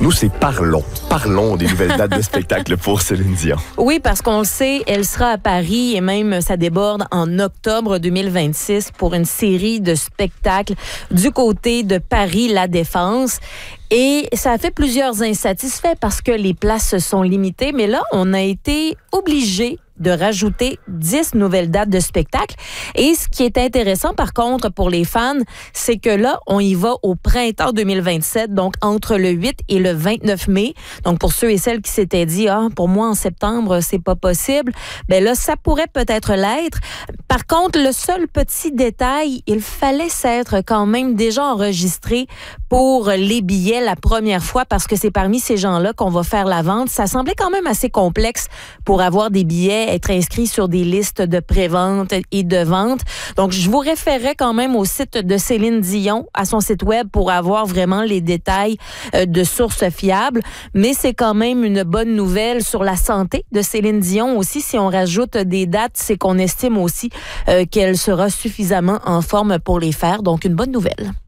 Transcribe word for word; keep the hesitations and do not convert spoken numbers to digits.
Nous, c'est parlons. Parlons des nouvelles dates de spectacle pour Céline Dion. Oui, parce qu'on le sait, elle sera à Paris et même ça déborde en octobre deux mille vingt-six pour une série de spectacles du côté de Paris La Défense. Et ça a fait plusieurs insatisfaits parce que les places sont limitées. Mais là, on a été obligé de rajouter dix nouvelles dates de spectacle. Et ce qui est intéressant, par contre, pour les fans, c'est que là, on y va au printemps deux mille vingt-sept, donc entre le huit et le vingt-neuf mai. Donc, pour ceux et celles qui s'étaient dit, ah, pour moi, en septembre, c'est pas possible, ben là, ça pourrait peut-être l'être. Par contre, le seul petit détail, il fallait s'être quand même déjà enregistré pour les billets la première fois parce que c'est parmi ces gens-là qu'on va faire la vente. Ça semblait quand même assez complexe pour avoir des billets, être inscrit sur des listes de prévente et de vente. Donc, je vous référerai quand même au site de Céline Dion, à son site web, pour avoir vraiment les détails euh, de sources fiables. Mais c'est quand même une bonne nouvelle sur la santé de Céline Dion aussi. Si on rajoute des dates, c'est qu'on estime aussi euh, qu'elle sera suffisamment en forme pour les faire. Donc, une bonne nouvelle.